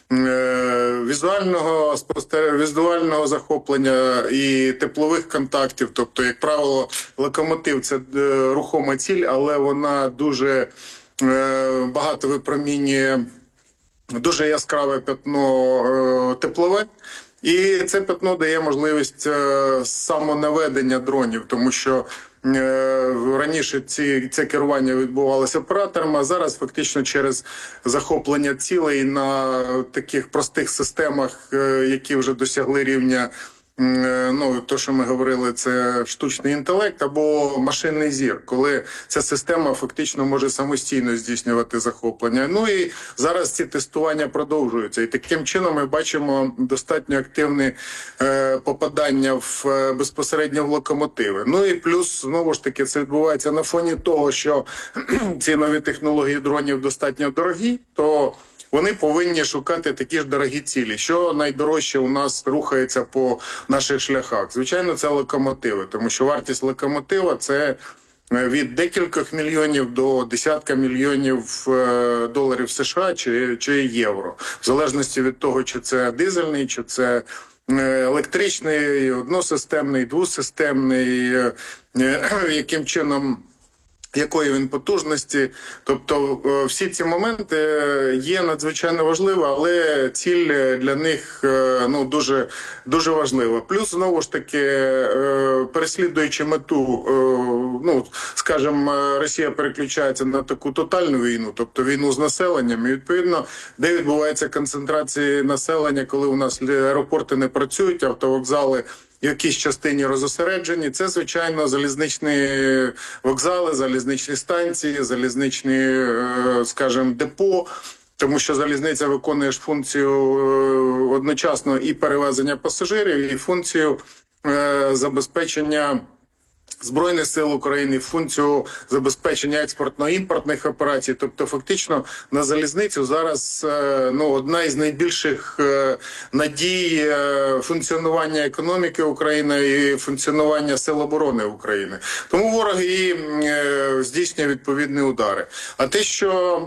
е, візуального спостер... візуального захоплення і теплових контактів. Тобто, як правило, локомотив – це е, рухома ціль, але вона дуже е, багато випромінює дуже яскраве пятно е, теплове, і це пятно дає можливість е, самонаведення дронів, тому що е, раніше ці, це керування відбувалося оператором, а зараз фактично через захоплення цілей на таких простих системах, е, які вже досягли рівня, ну, то, що ми говорили, це штучний інтелект або машинний зір, коли ця система фактично може самостійно здійснювати захоплення. Ну і зараз ці тестування продовжуються. І таким чином ми бачимо достатньо активне е, попадання в е, безпосередньо в локомотиви. Ну і плюс, знову ж таки, це відбувається на фоні того, що ці нові технології дронів достатньо дорогі, то вони повинні шукати такі ж дорогі цілі. Що найдорожче у нас рухається по наших шляхах? Звичайно, це локомотиви, тому що вартість локомотива – це від декількох мільйонів до десятка мільйонів доларів США чи, чи євро. В залежності від того, чи це дизельний, чи це електричний, односистемний, двосистемний, яким чином, якої він потужності. Тобто всі ці моменти є надзвичайно важливі, але ціль для них, ну, дуже, дуже важлива. Плюс, знову ж таки, переслідуючи мету, ну, скажімо, Росія переключається на таку тотальну війну, тобто війну з населенням, і відповідно, де відбувається концентрація населення, коли у нас аеропорти не працюють, автовокзали в якійсь частині розосереджені. Це, звичайно, залізничні вокзали, залізничні станції, залізничні, скажімо, депо. тому що залізниця виконує ж функцію одночасно і перевезення пасажирів, і функцію забезпечення Збройних сил України, функцію забезпечення експортно-імпортних операцій. Тобто, фактично, на залізницю зараз ну, одна із найбільших надій функціонування економіки України і функціонування Сил оборони України. Тому ворог і здійснює відповідні удари. А те, що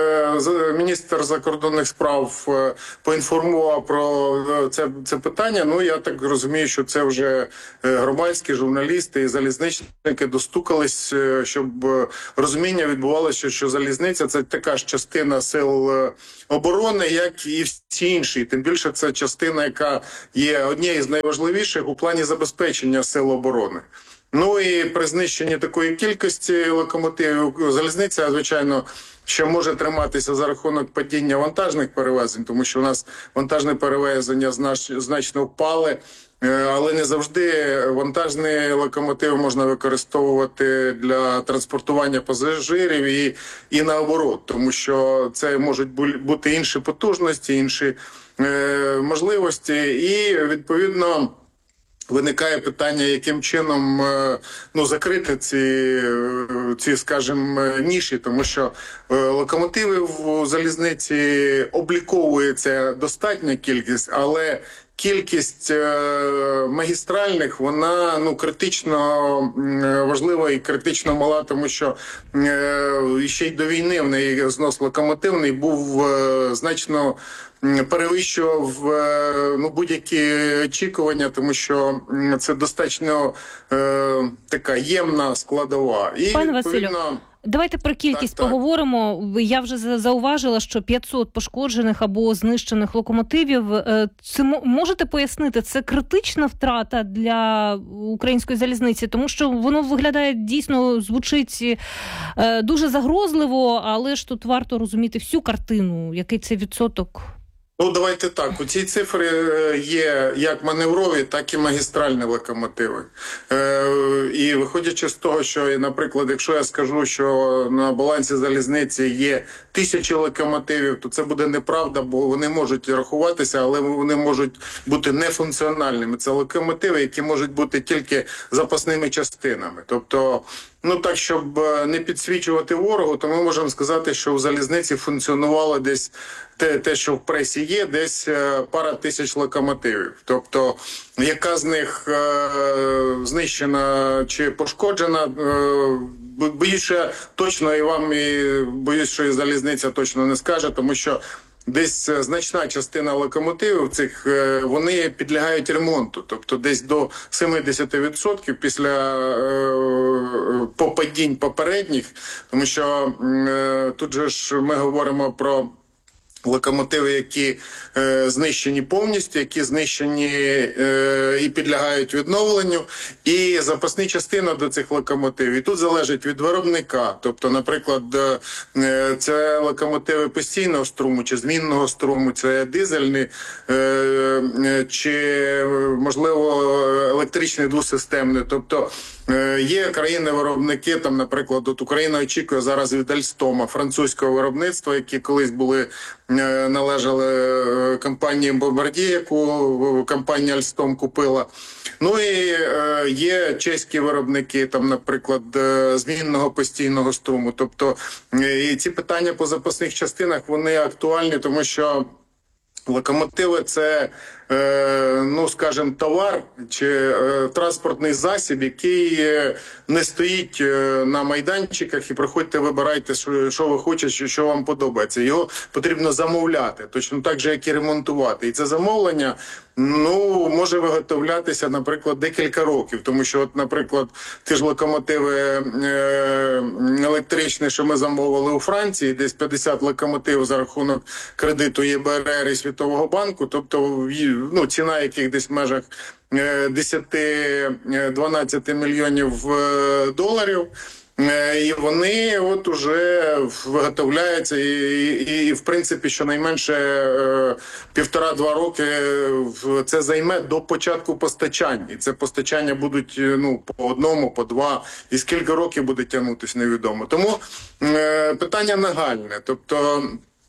міністр закордонних справ поінформував про це, це питання, ну, я так розумію, що це вже громадські журналісти і залізниці достукались, щоб розуміння відбувалося, що залізниця – це така ж частина сил оборони, як і всі інші. Тим більше це частина, яка є однією з найважливіших у плані забезпечення сил оборони. Ну і при знищенні такої кількості локомотивів залізниця, звичайно, що може триматися за рахунок падіння вантажних перевезень, тому що у нас вантажне перевезення значно впали, але не завжди вантажні локомотиви можна використовувати для транспортування пасажирів і, і наоборот, тому що це можуть бути інші потужності, інші е, можливості і, відповідно, виникає питання, яким чином ну, закрити ці, ці, скажімо, ніші, тому що локомотиви в залізниці обліковується достатня кількість, але кількість е, магістральних, вона ну, критично важлива і критично мала, тому що е, ще й до війни в неї знос локомотивний був е, значно перевищував ну, будь-які очікування, тому що це достатньо е, така ємна складова. І, Пане Василю, давайте про кількість так, поговоримо. Так. Я вже зауважила, що п'ятсот пошкоджених або знищених локомотивів. Це можете пояснити, це критична втрата для української залізниці? Тому що воно виглядає, дійсно, звучить дуже загрозливо, але ж тут варто розуміти всю картину, який це відсоток. Ну, давайте так. У цій цифрі є як маневрові, так і магістральні локомотиви. Е, і виходячи з того, що, наприклад, якщо я скажу, що на балансі залізниці є тисячі локомотивів, то це буде неправда, бо вони можуть рахуватися, але вони можуть бути нефункціональними. Це локомотиви, які можуть бути тільки запасними частинами. Тобто, ну так, щоб не підсвічувати ворогу, то ми можемо сказати, що в залізниці функціонувало десь те, те, що в пресі є, десь пара тисяч локомотивів. Тобто, яка з них е, знищена чи пошкоджена, е, боюсь, що точно і вам, і боюсь, що і залізниця точно не скаже, тому що десь значна частина локомотивів цих, вони підлягають ремонту. Тобто десь до сімдесят відсотків після е, попадінь попередніх. Тому що е, тут же ж ми говоримо про локомотиви, які е, знищені повністю, які знищені е, і підлягають відновленню, і запасні частини до цих локомотивів. І тут залежить від виробника. Тобто, наприклад, е, це локомотиви постійного струму чи змінного струму, це дизельні, е, чи, можливо, електричний двосистемний. Тобто, є країни-виробники, там, наприклад, от Україна очікує зараз від Альстома, французького виробництва, які колись були, належали компанії Bombardier, яку компанія Альстом купила. Ну і є чеські виробники, там, наприклад, змінного постійного струму. Тобто, і ці питання по запасних частинах, вони актуальні, тому що локомотиви – це, е, ну, скажімо, товар чи е, транспортний засіб, який е, не стоїть е, на майданчиках і приходьте, вибирайте, що, що ви хочете, що вам подобається. Його потрібно замовляти, точно так же, як і ремонтувати. І це замовлення, ну, може виготовлятися, наприклад, декілька років. Тому що, от, наприклад, ті ж локомотиви е, електричні, що ми замовили у Франції, десь п'ятдесят локомотивів за рахунок кредиту Є Б Р Р і Світового банку, тобто, ну, ціна яких десь в межах десять-дванадцять мільйонів доларів. І вони от уже виготовляються, і, і, і в принципі, щонайменше півтора-два роки це займе до початку постачання. І це постачання будуть, ну, по одному, по два, і скільки років буде тягнутися, невідомо. Тому е, питання нагальне. Тобто,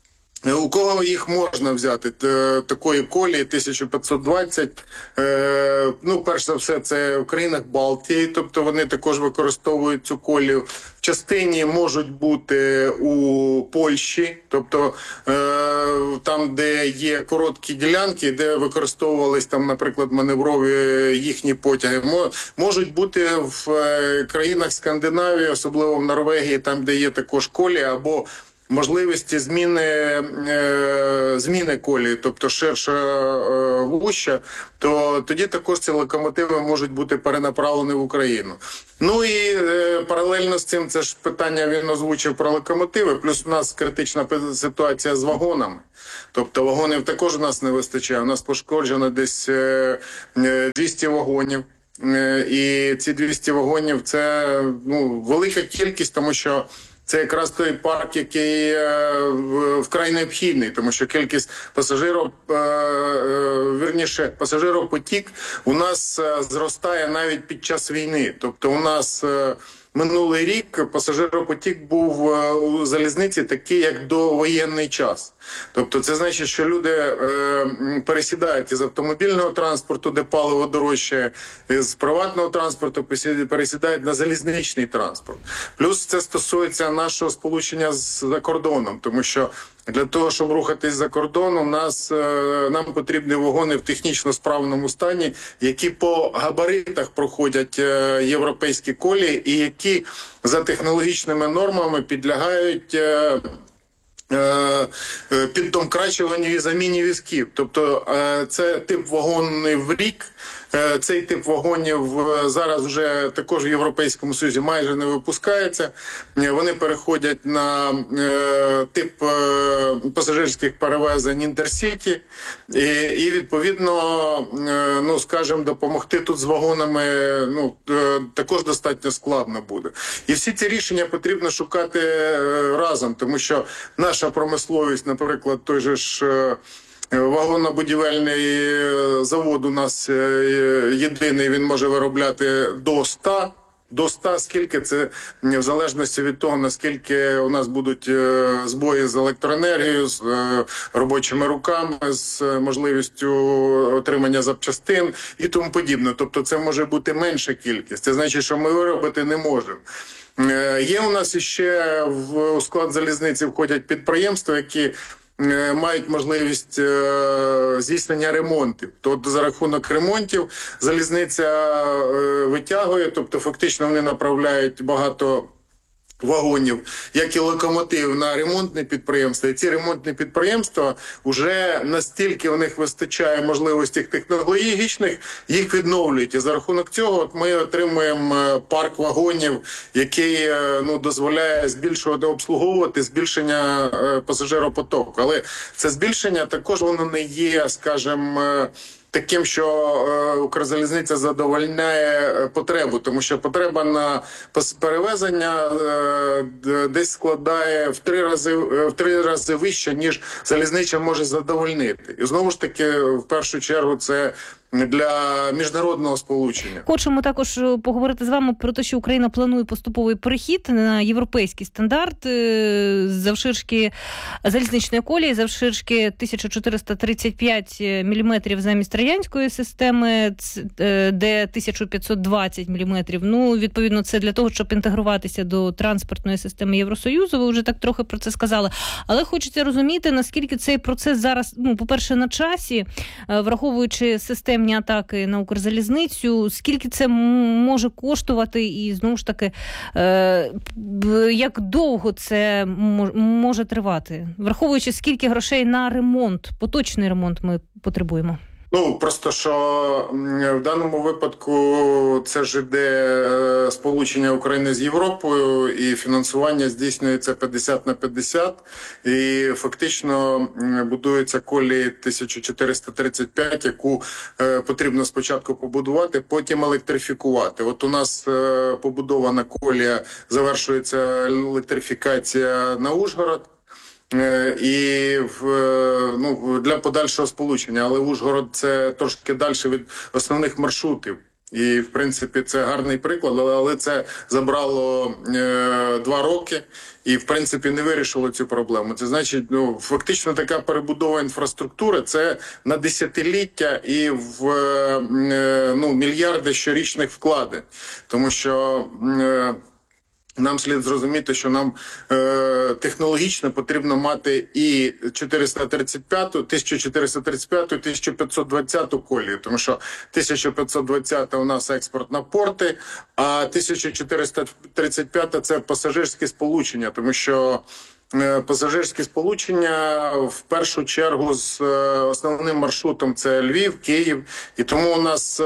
У кого їх можна взяти? Такої колії тисяча п'ятсот двадцять. Ну, перш за все, це в країнах Балтії, тобто вони також використовують цю колію. В частині можуть бути у Польщі, тобто там, де є короткі ділянки, де використовувались там, наприклад, маневрові їхні потяги. Можуть бути в країнах Скандинавії, особливо в Норвегії, там, де є також колія, або можливості зміни, е, зміни колії, тобто ширша, е, вуща, то тоді також ці локомотиви можуть бути перенаправлені в Україну. Ну і е, паралельно з цим, це ж питання він озвучив про локомотиви, плюс у нас критична ситуація з вагонами. Тобто вагонів також у нас не вистачає, у нас пошкоджено десь е, двісті вагонів. І ці двісті вагонів – це ну, велика кількість, тому що це якраз той парк, який е, вкрай необхідний, тому що кількість пасажирів, е, е, вірніше, пасажиропотік у нас е, зростає навіть під час війни. Тобто у нас е, минулий рік пасажиропотік був е, у залізниці такий, як довоєнний час. Тобто це значить, що люди е, пересідають із автомобільного транспорту, де паливо дорожче, з приватного транспорту пересідають на залізничний транспорт. Плюс це стосується нашого сполучення з-за кордоном, тому що для того, щоб рухатись за кордоном, нас, е, нам потрібні вагони в технічно справному стані, які по габаритах проходять е, європейські колії і які за технологічними нормами підлягають е, піддомкрачуванню і заміні візків. Тобто це тип вагонів в рік, цей тип вагонів зараз вже також в Європейському Союзі майже не випускається. Вони переходять на тип пасажирських перевезень інтерсіті і, і відповідно, ну, скажімо, допомогти тут з вагонами ну, також достатньо складно буде. І всі ці рішення потрібно шукати разом, тому що наша промисловість, наприклад, той же ж вагонно-будівельний завод у нас єдиний, він може виробляти до ста. До ста, скільки це в залежності від того, наскільки у нас будуть збої з електроенергією, з робочими руками, з можливістю отримання запчастин і тому подібне. Тобто це може бути менша кількість. Це значить, що ми виробити не можемо. Є у нас іще в склад залізниці входять підприємства, які мають можливість е, здійснення ремонтів. Тобто за рахунок ремонтів залізниця е, витягує, тобто фактично вони направляють багато вагонів, як і локомотив, на ремонтні підприємства. І ці ремонтні підприємства вже настільки у них вистачає можливостей технологічних, їх відновлюють. І за рахунок цього от ми отримуємо парк вагонів, який ну, дозволяє збільшувати, обслуговувати збільшення пасажиропотоку. Але це збільшення також воно не є, скажімо, таким, що е, Укрзалізниця задовольняє потребу, тому що потреба на перевезення е, десь складає в три рази в три рази вище, ніж залізниця може задовольнити. І знову ж таки, в першу чергу, це для міжнародного сполучення. Хочемо також поговорити з вами про те, що Україна планує поступовий перехід на європейський стандарт завширшки залізничної колії, завширшки тисяча чотириста тридцять п'ять міліметрів замість радянської системи, де тисяча п'ятсот двадцять міліметрів. Ну, відповідно, це для того, щоб інтегруватися до транспортної системи Євросоюзу. Ви вже так трохи про це сказали. Але хочеться розуміти, наскільки цей процес зараз, ну, по-перше, на часі, враховуючи системні атаки на Укрзалізницю, скільки це може коштувати і, знову ж таки, е, як довго це може тривати? Враховуючи, скільки грошей на ремонт, поточний ремонт ми потребуємо? Ну, просто що в даному випадку це ж іде сполучення України з Європою, і фінансування здійснюється п'ятдесят на п'ятдесят, і фактично будується колії тисяча чотириста тридцять п'ять, яку потрібно спочатку побудувати, потім електрифікувати. От у нас побудована колія, завершується електрифікація на Ужгород, і ну, для подальшого сполучення, але Ужгород це трошки далі від основних маршрутів. І, в принципі, це гарний приклад, але це забрало е, два роки і, в принципі, не вирішило цю проблему. Це значить, ну, фактично така перебудова інфраструктури – це на десятиліття і в е, ну, мільярди щорічних вкладень. Тому що е, нам слід зрозуміти, що нам е, технологічно потрібно мати і чотириста тридцять п'яту, тисяча чотириста тридцять п'яту, тисяча п'ятсот двадцяту колію, тому що тисяча п'ятсот двадцята у нас експорт на порти, а тисяча чотириста тридцять п'ята – це пасажирські сполучення, тому що пасажирські сполучення в першу чергу з основним маршрутом це Львів, Київ. І тому у нас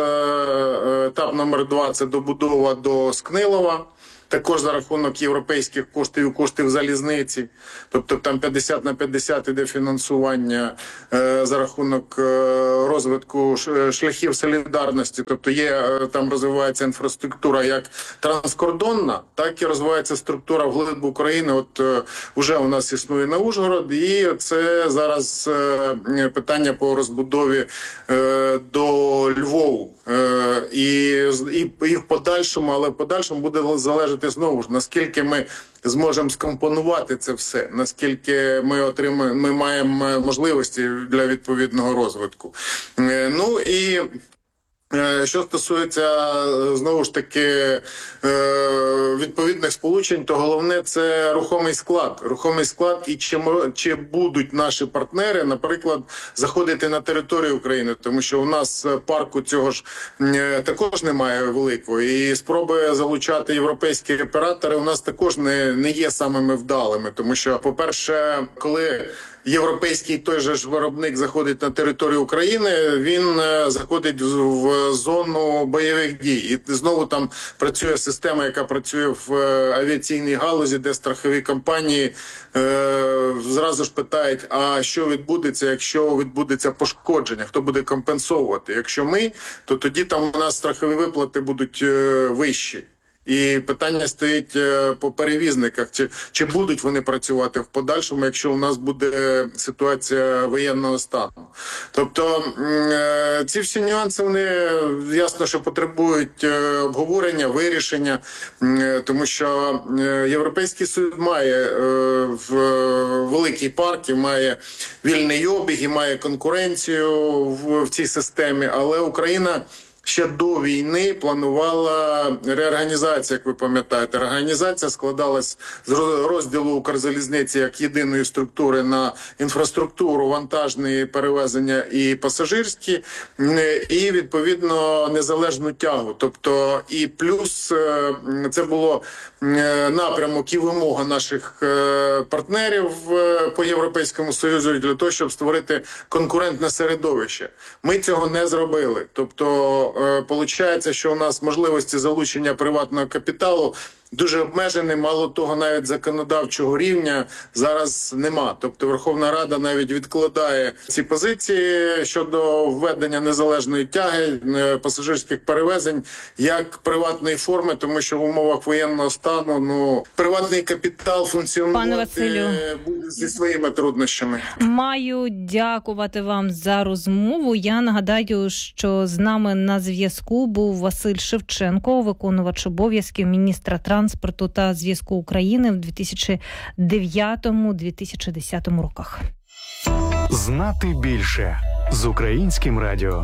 етап номер два – це добудова до Скнилова. Також за рахунок європейських коштів і коштів залізниці. Тобто там п'ятдесят на п'ятдесят іде фінансування е, за рахунок е, розвитку шляхів солідарності. Тобто є, е, там розвивається інфраструктура як транскордонна, так і розвивається структура вглиб України. От е, вже у нас існує на Ужгород, і це зараз е, питання по розбудові е, до Львову. Е, і, і, і в подальшому, але в подальшому буде залежати знову ж, наскільки ми зможемо скомпонувати це все, наскільки ми отримаємо, ми маємо можливості для відповідного розвитку. Ну і що стосується, знову ж таки, відповідних сполучень, то головне – це рухомий склад. Рухомий склад і чи, чи будуть наші партнери, наприклад, заходити на територію України, тому що у нас парку цього ж також немає великого. І спроби залучати європейські оператори у нас також не, не є самими вдалими, тому що, по-перше, коли європейський той же ж виробник заходить на територію України, він заходить в зону бойових дій. І знову там працює система, яка працює в авіаційній галузі, де страхові компанії е, зразу ж питають, а що відбудеться, якщо відбудеться пошкодження, хто буде компенсовувати. Якщо ми, то тоді там у нас страхові виплати будуть е, вищі. І питання стоїть по перевізниках, чи, чи будуть вони працювати в подальшому, якщо у нас буде ситуація воєнного стану. Тобто ці всі нюанси, вони ясно, що потребують обговорення, вирішення, тому що Європейський Союз має великий парк, і має вільний обіг, і має конкуренцію в, в цій системі, але Україна ще до війни планувала реорганізацію, як ви пам'ятаєте. Реорганізація складалась з розділу Укрзалізниці як єдиної структури на інфраструктуру, вантажні перевезення і пасажирські, і, відповідно, незалежну тягу. Тобто, і плюс це було напрямок і вимога наших партнерів по Європейському Союзу для того, щоб створити конкурентне середовище. Ми цього не зробили. Тобто, получається, що у нас можливості залучення приватного капіталу дуже обмежений, мало того, навіть законодавчого рівня зараз нема. Тобто Верховна Рада навіть відкладає ці позиції щодо введення незалежної тяги, пасажирських перевезень як приватної форми, тому що в умовах воєнного стану, ну, приватний капітал функціонувати буде зі своїми труднощами. Маю дякувати вам за розмову. Я нагадаю, що з нами на зв'язку був Василь Шевченко, виконувач обов'язків міністра транспорту та зв'язку України в дві тисячі дев'ятому - дві тисячі десятому роках. Знати більше з Українським радіо.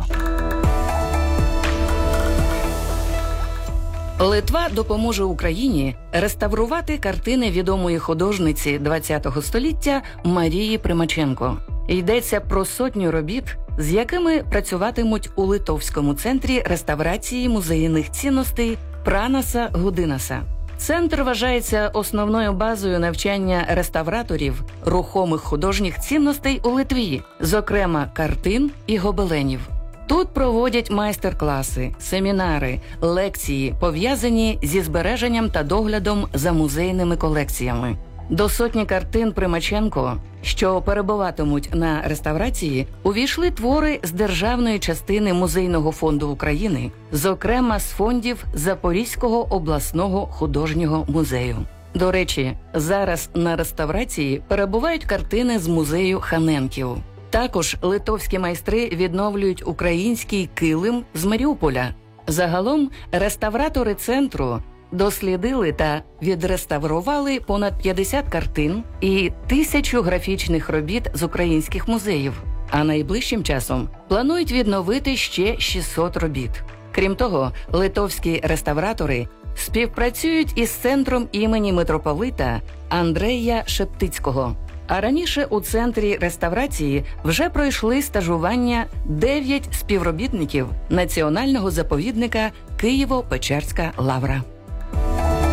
Литва допоможе Україні реставрувати картини відомої художниці ХХ століття Марії Примаченко. Йдеться про сотню робіт, з якими працюватимуть у Литовському центрі реставрації музейних цінностей Пранаса Гудинаса. Центр вважається основною базою навчання реставраторів рухомих художніх цінностей у Литві, зокрема картин і гобеленів. Тут проводять майстер-класи, семінари, лекції, пов'язані зі збереженням та доглядом за музейними колекціями. До сотні картин Примаченко, що перебуватимуть на реставрації, увійшли твори з державної частини Музейного фонду України, зокрема з фондів Запорізького обласного художнього музею. До речі, зараз на реставрації перебувають картини з музею Ханенків. Також литовські майстри відновлюють український килим з Маріуполя. Загалом реставратори центру дослідили та відреставрували понад п'ятдесят картин і тисячу графічних робіт з українських музеїв, а найближчим часом планують відновити ще шістсот робіт. Крім того, литовські реставратори співпрацюють із центром імені митрополита Андрея Шептицького. А раніше у центрі реставрації вже пройшли стажування дев'ять співробітників Національного заповідника Києво-Печерська лавра.